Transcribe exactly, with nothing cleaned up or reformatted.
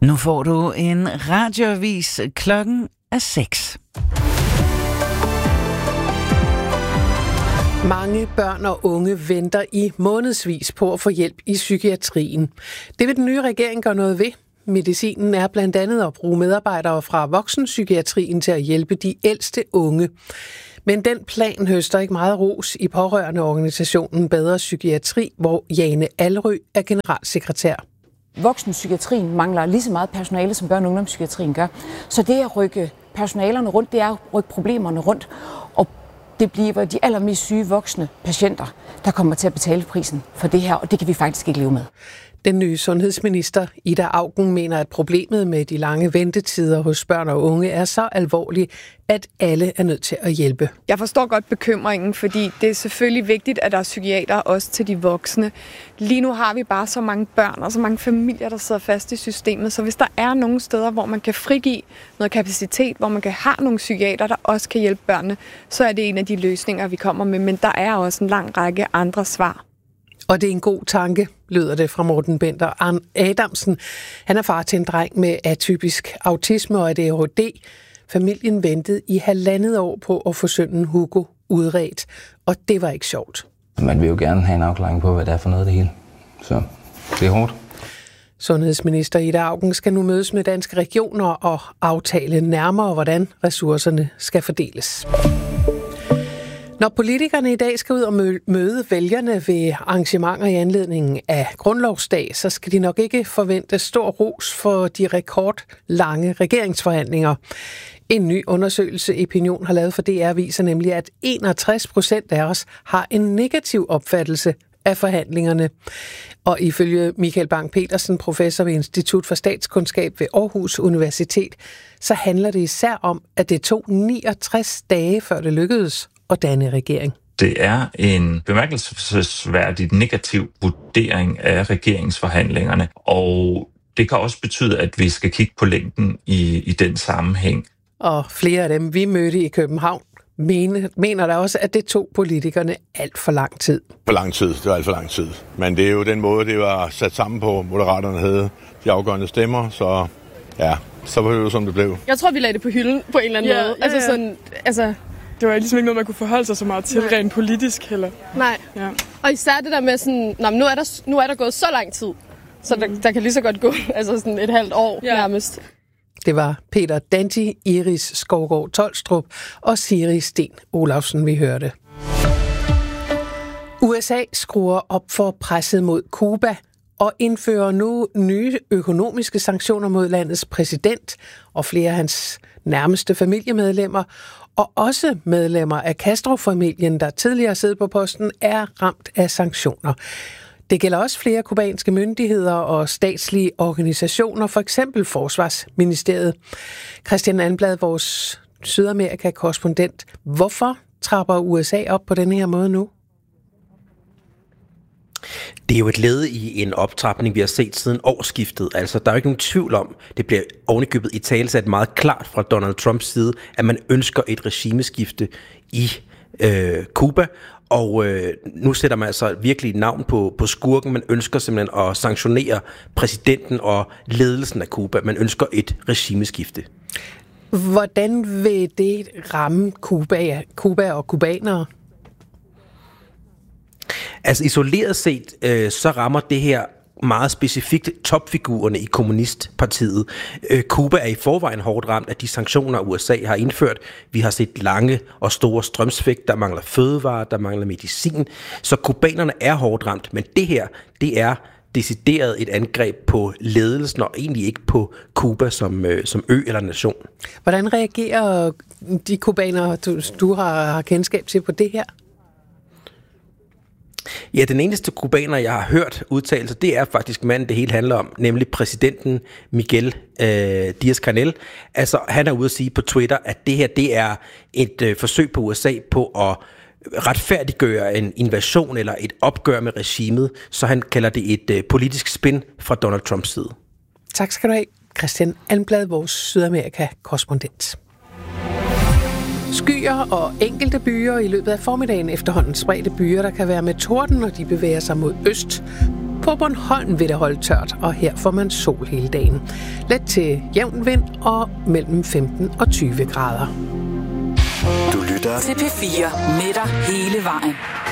Nu får du en radioavis. Klokken er seks. Mange børn og unge venter i månedsvis på at få hjælp i psykiatrien. Det vil den nye regering gøre noget ved. Medicinen er blandt andet at bruge medarbejdere fra voksenpsykiatrien til at hjælpe de ældste unge. Men den plan høster ikke meget ros i pårørendeorganisationen Bedre Psykiatri, hvor Jane Alrø er generalsekretær. Voksenpsykiatrien mangler lige så meget personale, som børne- og ungdomspsykiatrien gør. Så det at rykke personalerne rundt, det er at rykke problemerne rundt. Og det bliver de allermest syge voksne patienter, der kommer til at betale prisen for det her, og det kan vi faktisk ikke leve med. Den nye sundhedsminister, Ida Auken, mener, at problemet med de lange ventetider hos børn og unge er så alvorligt, at alle er nødt til at hjælpe. Jeg forstår godt bekymringen, fordi det er selvfølgelig vigtigt, at der er psykiater også til de voksne. Lige nu har vi bare så mange børn og så mange familier, der sidder fast i systemet, så hvis der er nogle steder, hvor man kan frigive noget kapacitet, hvor man kan have nogle psykiater, der også kan hjælpe børnene, så er det en af de løsninger, vi kommer med. Men der er også en lang række andre svar. Og det er en god tanke, lyder det fra Morten Bender Adamsen. Han er far til en dreng med atypisk autisme og A D H D. Familien ventede i halvandet år på at få sønnen Hugo udredt, og det var ikke sjovt. Man vil jo gerne have en afklaring på, hvad det er for noget det hele. Så det er hårdt. Sundhedsminister Ida Auken skal nu mødes med Danske Regioner og aftale nærmere, hvordan ressourcerne skal fordeles. Når politikerne i dag skal ud og møde vælgerne ved arrangementer i anledningen af Grundlovsdag, så skal de nok ikke forvente stor ros for de rekordlange regeringsforhandlinger. En ny undersøgelse, Opinion har lavet for D R, viser nemlig, at enogtres procent af os har en negativ opfattelse af forhandlingerne. Og ifølge Michael Bang-Petersen, professor ved Institut for Statskundskab ved Aarhus Universitet, så handler det især om, at det tog niogtres dage, før det lykkedes at danne regering. Det er en bemærkelsesværdig negativ vurdering af regeringsforhandlingerne, og det kan også betyde, at vi skal kigge på længden i, i den sammenhæng. Og flere af dem, vi mødte i København, mener, mener der også, at det tog politikerne alt for lang tid. For lang tid, det var alt for lang tid. Men det er jo den måde, det var sat sammen på. Moderaterne havde de afgørende stemmer, så ja, så var det jo, som det blev. Jeg tror, vi lagde det på hylden på en eller anden ja, måde. Ja, ja. Altså sådan, altså... Det var ligesom ikke noget, man kunne forholde sig så meget til, rent politisk heller. Nej, ja. Og især det der med sådan, nå, nu, er der, nu er der gået så lang tid, så der, der kan lige så godt gå altså sådan et halvt år ja. nærmest. Det var Peter Danti, Iris Skovgaard Tolstrup og Siri Sten Olafsen, vi hørte. U S A skruer op for presset mod Cuba og indfører nu nye økonomiske sanktioner mod landets præsident og flere af hans nærmeste familiemedlemmer, og også medlemmer af Castro-familien, der tidligere sidder på posten, er ramt af sanktioner. Det gælder også flere cubanske myndigheder og statslige organisationer, for eksempel Forsvarsministeriet. Christian Anblad, vores Sydamerika-korrespondent. Hvorfor trapper U S A op på den her måde nu? Det er jo et led i en optrapning, vi har set siden årsskiftet. Altså, der er jo ikke nogen tvivl om, det bliver ovenikøbet i talesat meget klart fra Donald Trumps side, at man ønsker et regimeskifte i øh, Cuba. Og øh, nu sætter man altså virkelig navn på, på skurken. Man ønsker simpelthen at sanktionere præsidenten og ledelsen af Cuba. Man ønsker et regimeskifte. Hvordan vil det ramme Cuba, Cuba og cubanere? Altså isoleret set, øh, så rammer det her meget specifikt topfigurerne i Kommunistpartiet. Øh, Cuba er i forvejen hårdt ramt af de sanktioner, U S A har indført. Vi har set lange og store strømsvigt, der mangler fødevarer, der mangler medicin. Så kubanerne er hårdt ramt, men det her, det er decideret et angreb på ledelsen og egentlig ikke på Cuba som, øh, som ø eller nation. Hvordan reagerer de kubanere, du, du har, har kendskab til på det her? Ja, den eneste kubaner, jeg har hørt udtalelser, det er faktisk manden, det hele handler om, nemlig præsidenten Miguel øh, Díaz-Canel. Altså, han er ude at sige på Twitter, at det her, det er et øh, forsøg på U S A på at retfærdiggøre en invasion eller et opgør med regimet, så han kalder det et øh, politisk spin fra Donald Trumps side. Tak skal du have, Christian Anblad, vores Sydamerika-korrespondent. Skyer og enkelte byer i løbet af formiddagen efterhånden spredte byer, der kan være med torden, når de bevæger sig mod øst. På Bornholm vil det holde tørt, og her får man sol hele dagen. Let til jævn vind og mellem femten og tyve grader. Du lytter til P fire med dig hele vejen.